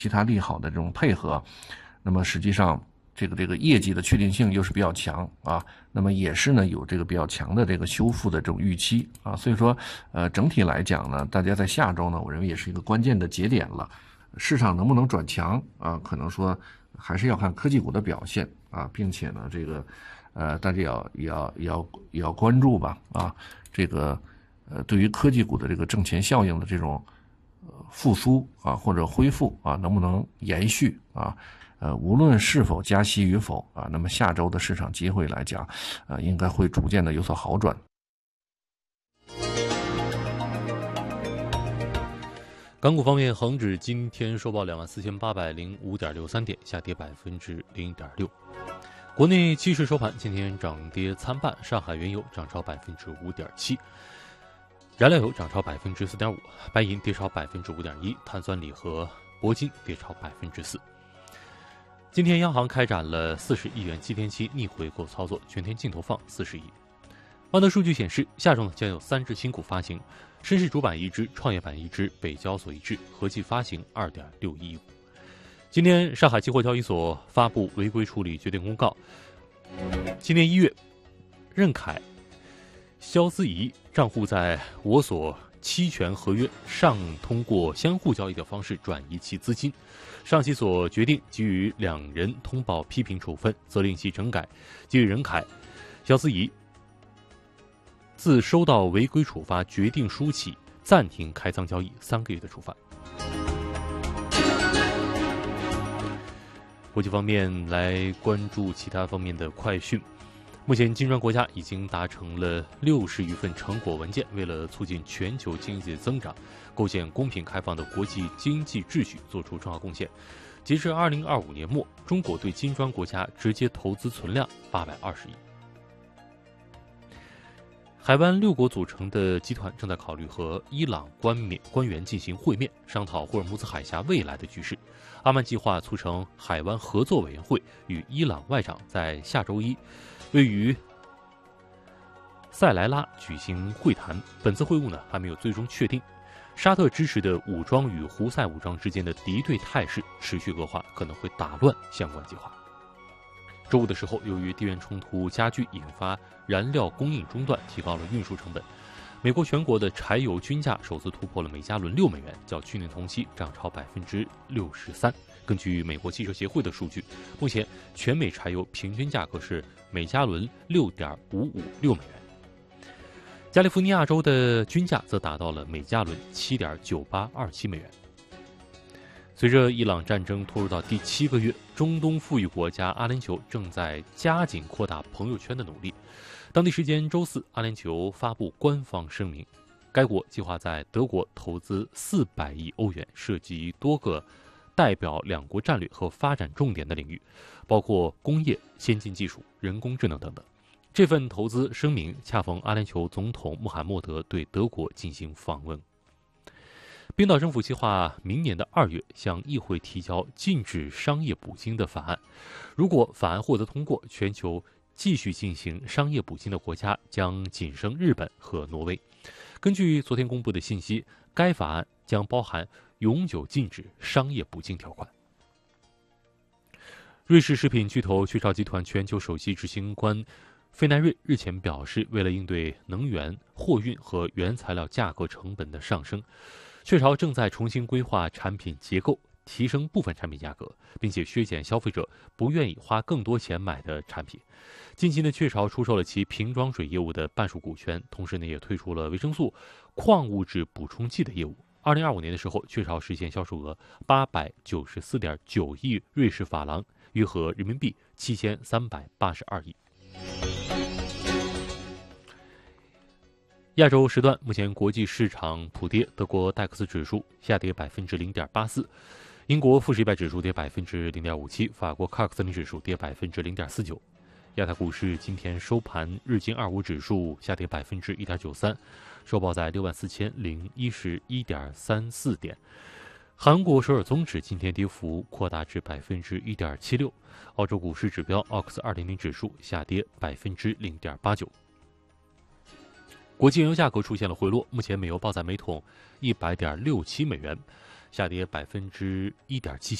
其他利好的这种配合，那么实际上这个业绩的确定性又是比较强啊，那么也是呢有这个比较强的这个修复的这种预期啊，所以说整体来讲呢，大家在下周呢，我认为也是一个关键的节点了，市场能不能转强啊，可能说还是要看科技股的表现啊，并且呢这个大家也要关注吧啊，这个对于科技股的这个挣钱效应的这种复苏啊或者恢复啊，能不能延续啊？无论是否加息与否啊，那么下周的市场机会来讲，应该会逐渐的有所好转。 港股方面，恒指今天收报24,805.63点，下跌0.6%。国内期市收盘今天涨跌参半，上海原油涨超5.7%，燃料油涨超4.5%，白银跌超5.1%，碳酸锂和铂金跌超4%。今天央行开展了40亿元7天期逆回购操作，全天净投放40亿。万德数据显示，下周将有3只新股发行，深市主板1只，创业板1只，北交所1只，合计发行2.6亿股。今天上海期货交易所发布违规处理决定公告，今年1月，任凯、肖思怡账户在我所期权合约上通过相互交易的方式转移其资金，上期所决定给予2人通报批评处分，责令其整改，给予任凯、肖思怡自收到违规处罚决定书起暂停开仓交易3个月的处罚。国际方面来关注其他方面的快讯。目前金砖国家已经达成了60余份成果文件，为了促进全球经济增长，构建公平开放的国际经济秩序做出重要贡献。截至2025年末，中国对金砖国家直接投资存量820亿。海湾6国组成的集团正在考虑和伊朗官员进行会面，商讨霍尔木兹海峡未来的局势。阿曼计划促成海湾合作委员会与伊朗外长在下周一位于塞莱拉举行会谈，本次会晤还没有最终确定。沙特支持的武装与胡塞武装之间的敌对态势持续恶化，可能会打乱相关计划。周五的时候，由于地缘冲突加剧，引发燃料供应中断，提高了运输成本。美国全国的柴油均价首次突破了每加仑$6，较去年同期涨超63%。根据美国汽车协会的数据，目前全美柴油平均价格是每加仑$6.556。加利福尼亚州的均价则达到了每加仑$7.9827。随着伊朗战争拖入到第7个月，中东富裕国家阿联酋正在加紧扩大朋友圈的努力。当地时间周四，阿联酋发布官方声明，该国计划在德国投资400亿欧元，涉及多个代表两国战略和发展重点的领域，包括工业、先进技术、人工智能等等。这份投资声明恰逢阿联酋总统穆罕默德对德国进行访问。冰岛政府计划明年的2月向议会提交禁止商业捕鲸的法案。如果法案获得通过，全球继续进行商业捕鲸的国家将仅剩日本和挪威。根据昨天公布的信息，该法案将包含永久禁止商业捕鲸条款。瑞士食品巨头雀巢集团全球首席执行官费奈瑞日前表示，为了应对能源、货运和原材料价格成本的上升，雀巢正在重新规划产品结构，提升部分产品价格，并且削减消费者不愿意花更多钱买的产品。近期雀巢出售了其瓶装水业务的半数股权，同时也推出了维生素、矿物质补充剂的业务。2025年的时候，雀巢实现销售额894.9亿瑞士法郎，约合人民币7382亿。亚洲时段，目前国际市场普跌，德国戴克斯指数下跌0.84%，英国富时100指数跌0.57%，法国卡克森林指数跌0.49%。亚太股市今天收盘，日经25指数下跌1.93%，收报在64011.34点。韩国首尔综指今天跌幅扩大至1.76%，澳洲股市指标奥克斯200指数下跌0.89%。国际原油价格出现了回落，目前美油报在每桶$100.67， 下跌1.77%。